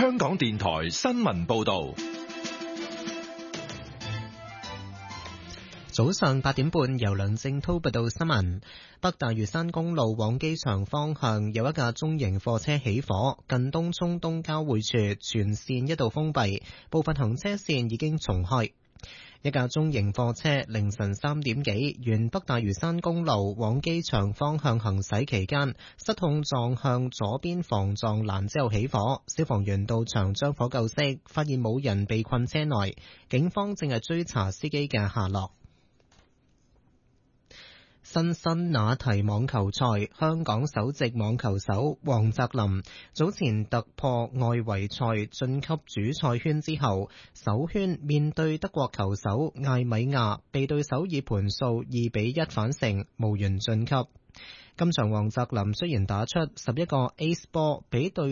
香港電台新聞報道。 早上8點半，由梁正滔報道新聞。北大嶼山公路往機場方向有一架中型貨車起火，近東涌東交匯處全線一度封閉，部分行車線已經重開。一架中型貨車凌晨3點幾沿北大嶼山公路往機場方向行駛期間，失控撞向左邊防撞欄之後起火，消防員到場將火救熄，發現冇人被困車內，警方正係追查司機嘅下落。辛辛那提網球賽，香港首席網球手黃澤林早前突破外圍賽晉級主賽圈之後，首圈面對德國球手艾米亞，被對手以盤數2-1反勝，無緣晉級。今場黃澤林雖然打出11個 ace 波，比對